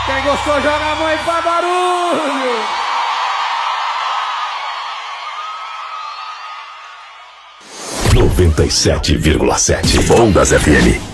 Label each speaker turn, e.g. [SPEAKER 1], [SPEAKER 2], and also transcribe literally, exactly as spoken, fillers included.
[SPEAKER 1] Quem gostou, joga a mão e faz barulho.
[SPEAKER 2] noventa e sete vírgula sete Ondas F M.